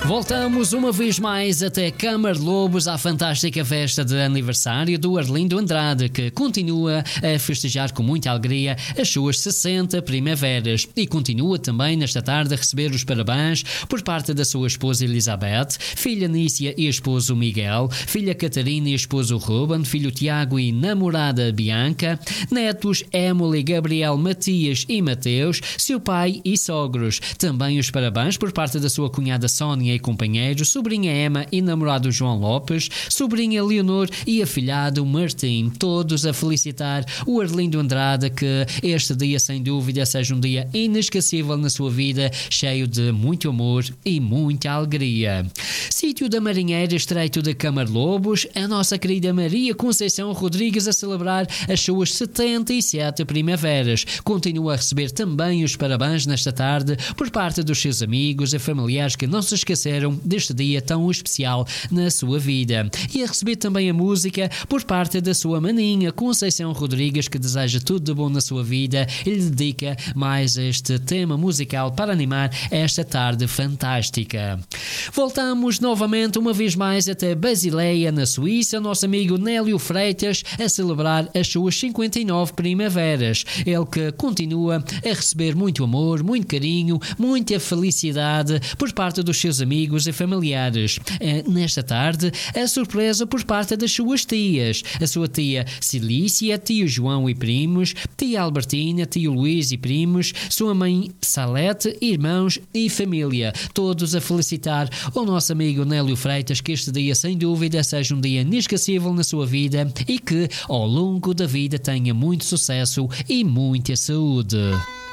Voltamos uma vez mais até Câmara de Lobos à fantástica festa de aniversário do Arlindo Andrade, que continua a festejar com muita alegria as suas 60 primaveras e continua também nesta tarde a receber os parabéns por parte da sua esposa Elizabeth, filha Nícia e esposo Miguel, filha Catarina e esposo Ruben, filho Tiago e namorada Bianca, netos Emily, Gabriel, Matias e Mateus, seu pai e sogros. Também os parabéns por parte da sua cunhada Sónia e companheiros, sobrinha Emma e namorado João Lopes, sobrinha Leonor e afilhado Martim, todos a felicitar o Arlindo Andrade, que este dia sem dúvida seja um dia inesquecível na sua vida, cheio de muito amor e muita alegria. Sítio da Marinheira, estreito de Câmara de Lobos, a nossa querida Maria Conceição Rodrigues a celebrar as suas 77 primaveras. Continua a receber também os parabéns nesta tarde por parte dos seus amigos e familiares que não se esqueceram deste dia tão especial na sua vida. E a receber também a música por parte da sua maninha Conceição Rodrigues, que deseja tudo de bom na sua vida e lhe dedica mais este tema musical para animar esta tarde fantástica. Voltamos novamente uma vez mais até Basileia, na Suíça, nosso amigo Nélio Freitas a celebrar as suas 59 primaveras. Ele que continua a receber muito amor, muito carinho, muita felicidade por parte dos seus amigos e familiares. Nesta tarde, a surpresa por parte das suas tias. A sua tia Cilícia, tio João e primos, tia Albertina, tio Luís e primos, sua mãe Salete, irmãos e família. Todos a felicitar o nosso amigo Nélio Freitas, que este dia sem dúvida seja um dia inesquecível na sua vida e que ao longo da vida tenha muito sucesso e muita saúde.